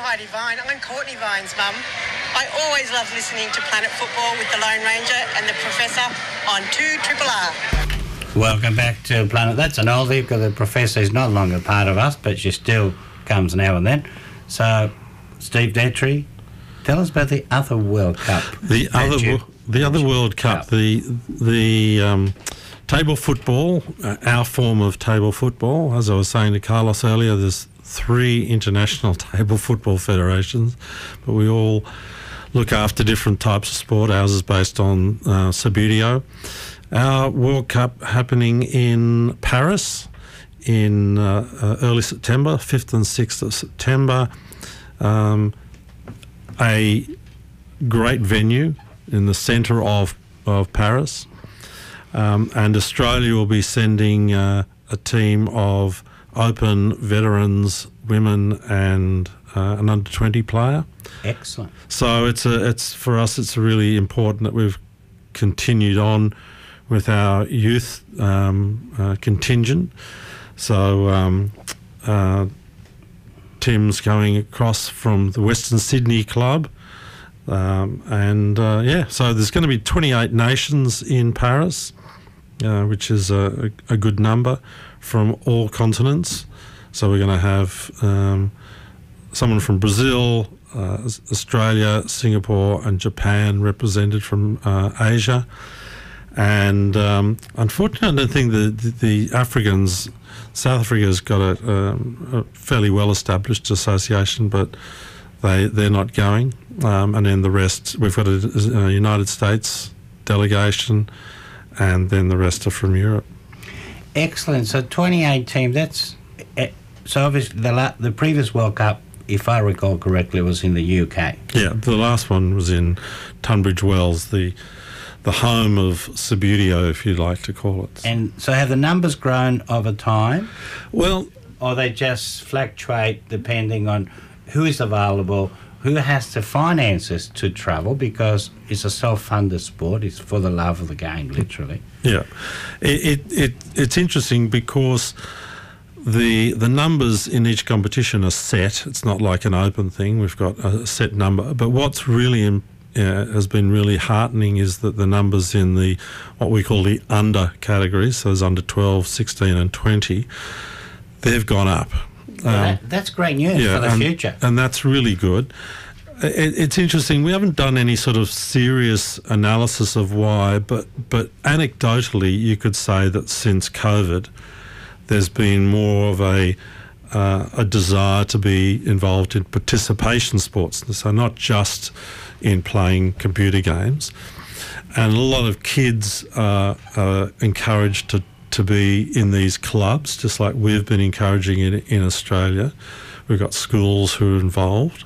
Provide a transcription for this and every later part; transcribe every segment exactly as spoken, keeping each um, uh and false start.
Heidi Vine. I'm Courtney Vine's mum. I always love listening to Planet Football with the Lone Ranger and the Professor on two Triple R. Welcome back to Planet. That's an oldie because the Professor is no longer part of us, but she still comes now and then. So, Steve Detry, tell us about the other World Cup. The other, you, the other World Cup, Cup. the the um, table football, uh, our form of table football. As I was saying to Carlos earlier, there's three international table football federations, but we all look after different types of sport. Ours is based on uh, Subbuteo. Our World Cup happening in Paris in uh, uh, early September, fifth and sixth of September. Um, a great venue in the centre of, of Paris. Um, and Australia will be sending uh, a team of open veterans, women and uh, an under twenty player. Excellent. So it's a, it's for us it's really important that we've continued on with our youth um, uh, contingent. So um, uh, Tim's going across from the Western Sydney club. Um, and uh, yeah, so there's going to be twenty-eight nations in Paris, uh, which is a, a good number from all continents. So we're going to have um, someone from Brazil, uh, Australia, Singapore and Japan represented from uh, Asia. And um, unfortunately, I think the, the, the Africans, South Africa's got a, um, a fairly well-established association, but they, they're not going. Um, and then the rest, we've got a, a United States delegation, and then the rest are from Europe. Excellent. So twenty-eight teams, that's... So obviously the la- the previous World Cup, if I recall correctly, was in the U K. Yeah, the last one was in Tunbridge Wells, the the home of Subbuteo, if you'd like to call it. And so have the numbers grown over time? Well... Or they just fluctuate depending on who is available, who has the finances to travel, because it's a self-funded sport. It's for the love of the game, literally. Yeah. It, it, it It's interesting because the the numbers in each competition are set. It's not like an open thing. We've got a set number. But what's really in, uh, has been really heartening is that the numbers in the what we call the under categories, so there's under twelve, sixteen and twenty, they've gone up. Well, um, that, that's great news yeah, for the and, future. And that's really good. It, it's interesting. We haven't done any sort of serious analysis of why, but but anecdotally, you could say that since COVID, there's been more of a uh, a desire to be involved in participation sports, so not just in playing computer games. And a lot of kids are, are encouraged to to be in these clubs, just like we've been encouraging it in Australia. We've got schools who are involved.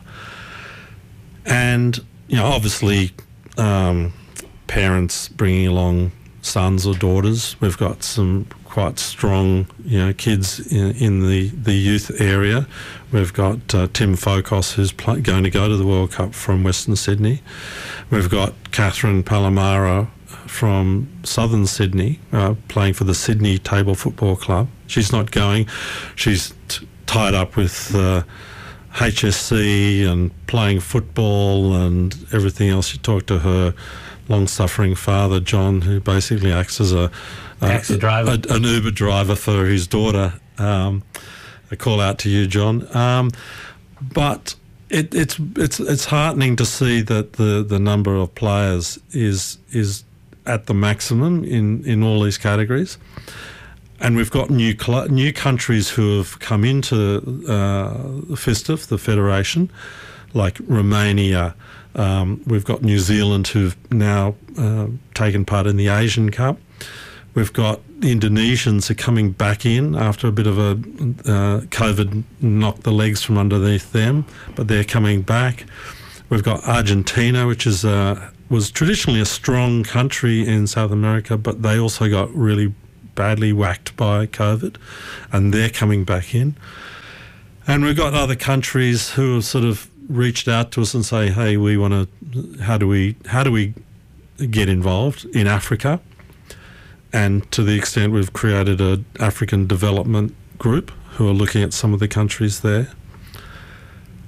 And, you know, obviously um, parents bringing along sons or daughters. We've got some quite strong, you know, kids in, in the, the youth area. We've got uh, Tim Fokos, who's pl- going to go to the World Cup from Western Sydney. We've got Catherine Palomaro from southern Sydney, uh, playing for the Sydney Table Football Club. She's not going. She's t- tied up with uh, H S C and playing football and everything else. You talk to her long-suffering father, John, who basically acts as a, a, Taxi driver. a an Uber driver for his daughter. Um, a call out to you, John. Um, but it, it's it's it's heartening to see that the, the number of players is is at the maximum in, in all these categories. And we've got new cl- new countries who have come into uh, the FISTF, the federation, like Romania. Um, we've got New Zealand who've now uh, taken part in the Asian Cup. We've got the Indonesians are coming back in after a bit of a uh, COVID knocked the legs from underneath them, but they're coming back. We've got Argentina, which is uh, was traditionally a strong country in South America, but they also got really badly whacked by COVID, and they're coming back in. And we've got other countries who have sort of reached out to us and say, hey, we want to, how do we, how do we get involved in Africa? And to the extent we've created an African development group who are looking at some of the countries there.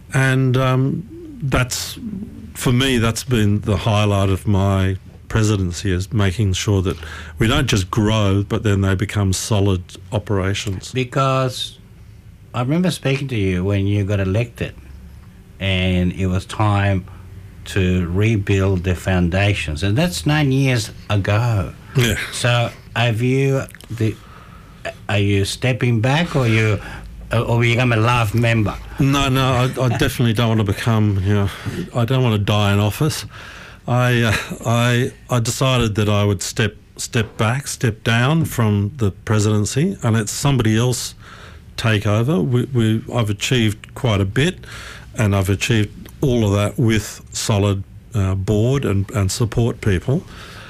and um, that's, for me, that's been the highlight of my presidency, is making sure that we don't just grow, but then they become solid operations. Because I remember speaking to you when you got elected, and it was time to rebuild the foundations, and that's nine years ago. Yeah. So have you the? Are you stepping back, or you, or you become a life member? No, no, I, I definitely don't want to become. You know, I don't want to die in office. I, uh, I, I decided that I would step step back, step down from the presidency, and let somebody else take over. We, we, I've achieved quite a bit, and I've achieved all of that with solid uh, board and, and support people.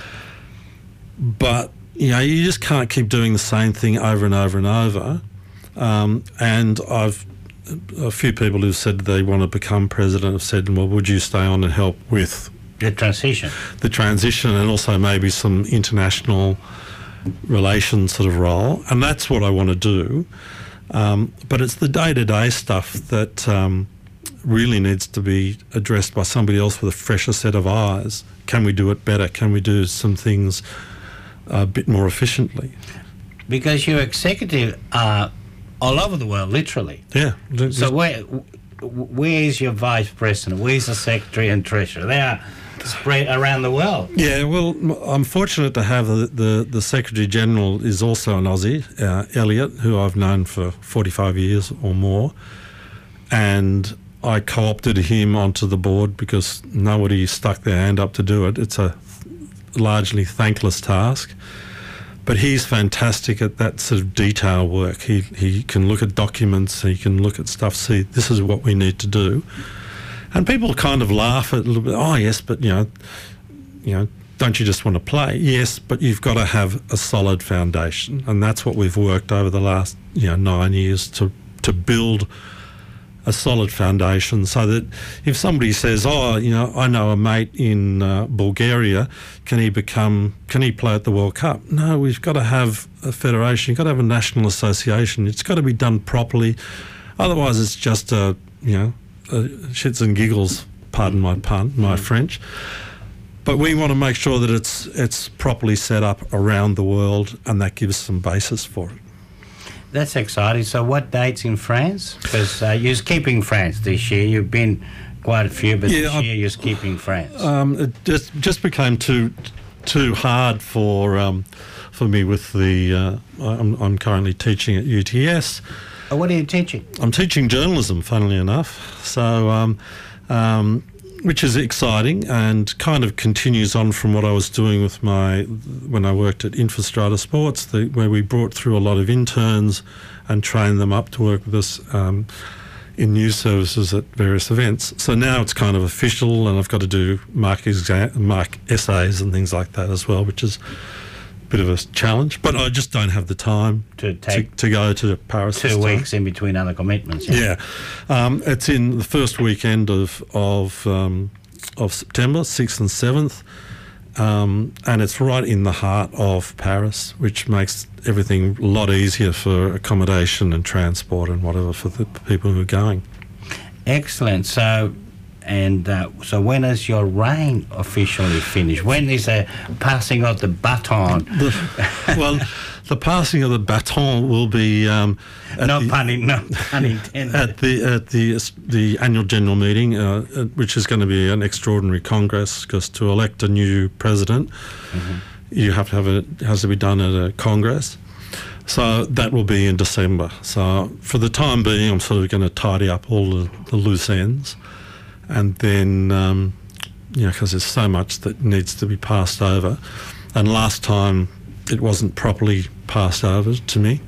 But you know, you just can't keep doing the same thing over and over and over. Um, and I've a few people who've said they want to become president have said, well, would you stay on and help with the transition, the transition, and also maybe some international relations sort of role? And that's what I want to do. Um, but it's the day-to-day stuff that um, really needs to be addressed by somebody else with a fresher set of eyes. Can we do it better? Can we do some things a bit more efficiently? Because your executive are all over the world, literally. Yeah. So where where is your vice president? Where's the secretary and treasurer? They are spread around the world. Yeah, well, I'm fortunate to have the, the, the Secretary General is also an Aussie, uh, Elliot, who I've known for forty-five years or more. And I co-opted him onto the board because nobody stuck their hand up to do it. It's a largely thankless task. But he's fantastic at that sort of detail work. He he can look at documents, he can look at stuff, see this is what we need to do. And people kind of laugh at a little bit, oh yes, but you know, you know, don't you just want to play? Yes, but you've got to have a solid foundation. And that's what we've worked over the last, you know, nine years to to build a solid foundation, so that if somebody says, oh, you know, I know a mate in uh, Bulgaria, can he become, can he play at the World Cup? No, we've got to have a federation, you've got to have a national association, it's got to be done properly. Otherwise it's just a, you know, a shits and giggles, pardon my pun, my mm. French. But we want to make sure that it's it's properly set up around the world, and that gives some basis for it. That's exciting. So what dates in France? Because uh, you're skipping France this year. You've been quite a few, but yeah, this I, year you're skipping France. Um, it just just became too too hard for um, for me with the. Uh, I'm, I'm currently teaching at U T S. Oh, what are you teaching? I'm teaching journalism, funnily enough. So. Um, um, which is exciting and kind of continues on from what I was doing with my when I worked at Infostrata Sports, the, where we brought through a lot of interns and trained them up to work with us um, in news services at various events. So now it's kind of official, and I've got to do mark, exa- mark essays and things like that as well, which is a bit of a challenge. But I just don't have the time to take to, to go to Paris. Two weeks in between other commitments. Yeah, yeah. Um, it's in the first weekend of of um, of September, sixth and seventh, um, and it's right in the heart of Paris, which makes everything a lot easier for accommodation and transport and whatever for the people who are going. Excellent. So. And uh, so when is your reign officially finished? When is the passing of the baton? The, well, the passing of the baton will be um, no the, pun, no pun intended. At the at the the annual general meeting, uh, which is going to be an extraordinary congress, because to elect a new president, mm-hmm. you have to have it, it has to be done at a congress. So that will be in December. So for the time being, I'm sort of going to tidy up all the, the loose ends. And then, um, you know, because there's so much that needs to be passed over. And last time it wasn't properly passed over to me.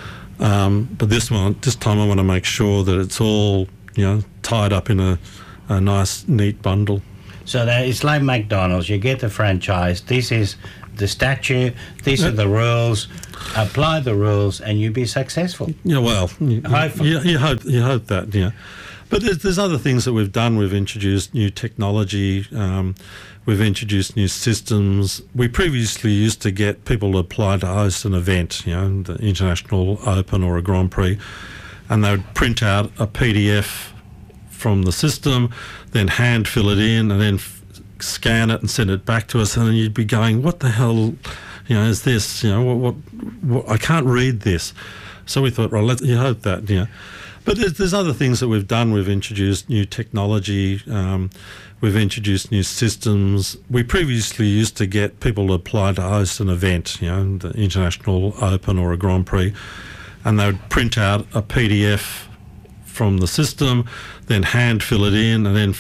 Um, but this one, this time I want to make sure that it's all, you know, tied up in a, a nice, neat bundle. So that it's like McDonald's. You get the franchise. This is the statute. These are the rules. Apply the rules, and you be successful. Yeah, well, you, Hopefully. you, you hope you hope that, yeah. But there's, there's other things that we've done. We've introduced new technology. Um, we've introduced new systems. We previously used to get people to apply to host an event, you know, the International Open or a Grand Prix, and they would print out a P D F from the system, then hand fill it in, and then f- scan it and send it back to us, and then you'd be going, what the hell, you know, is this? You know, what, what, what I can't read this. So we thought, well, let's, you hope that, you know. But there's, there's other things that we've done. We've introduced new technology. Um, we've introduced new systems. We previously used to get people to apply to host an event, you know, the International Open or a Grand Prix, and they would print out a P D F from the system, then hand fill it in, and then